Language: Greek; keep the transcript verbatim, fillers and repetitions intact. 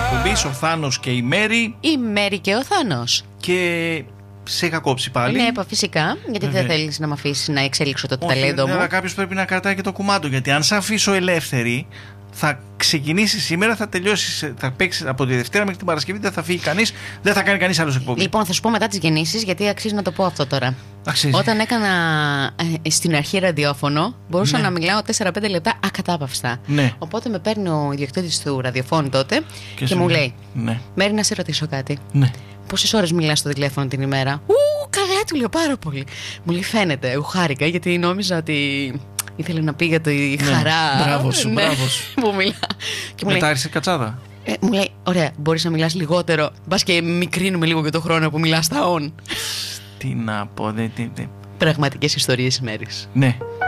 εκπομπής, ο Θάνος και η Μέρη. Η Μέρη και ο Θάνος. Και σε είχα κόψει πάλι. Ναι, φυσικά, γιατί Βέβαια. δεν θέλεις να με αφήσεις να εξελίξω το Όχι, ταλέντο μου. Αλλά κάποιος πρέπει να κρατάει και το κουμάντο. Γιατί αν σε αφήσω ελεύθερη, θα ξεκινήσει σήμερα, θα τελειώσει, θα παίξει από τη Δευτέρα μέχρι την Παρασκευή, δεν θα φύγει κανείς, δεν θα κάνει κανείς άλλος εκπομπή. Λοιπόν, θα σου πω μετά τις γεννήσεις, γιατί αξίζει να το πω αυτό τώρα. Αξίζει. Όταν έκανα ε, στην αρχή ραδιόφωνο, μπορούσα ναι. να μιλάω τέσσερα πέντε λεπτά ακατάπαυστα. Ναι. Οπότε με παίρνει ο ιδιοκτήτης του ραδιοφώνου τότε και, και μου λέει: ναι. Μέρη, να σε ρωτήσω κάτι. Ναι. Πόσες ώρες μιλάς στο τηλέφωνο την ημέρα? Ου, καλά, του λέω, πάρα πολύ. Μου λέει: Φαίνεται. Εγώ χάρηκα, γιατί νόμιζα ότι ήθελε να πει για τη ναι. χαρά. Μπράβο σου, ναι, μπράβο σου. που μιλά. Και μου Μετά λέει, άρχισε κατσάδα. Ε, μου λέει: Ωραία, μπορείς να μιλάς λιγότερο. Μπας και μικρύνουμε λίγο και το χρόνο που μιλάς στα on. Τι να πω, δε, δε, δε. Πραγματικές ιστορίες Μέρης. Ναι.